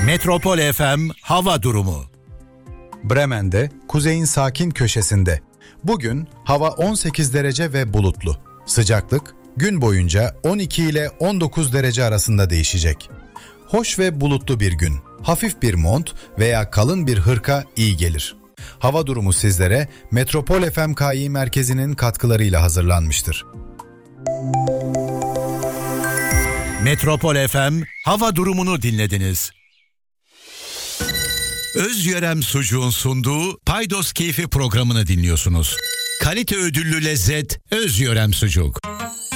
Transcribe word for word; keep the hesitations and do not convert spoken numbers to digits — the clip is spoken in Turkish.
Metropol F M hava durumu. Bremen'de, kuzeyin sakin köşesinde. Bugün hava on sekiz derece ve bulutlu. Sıcaklık gün boyunca on iki ile on dokuz derece arasında değişecek. Hoş ve bulutlu bir gün. Hafif bir mont veya kalın bir hırka iyi gelir. Hava durumu sizlere Metropol F M K İ merkezinin katkılarıyla hazırlanmıştır. Metropol F M hava durumunu dinlediniz. Özyörem Sucuğun sunduğu Paydos Keyfi programını dinliyorsunuz. Kalite ödüllü lezzet Özyörem Sucuk.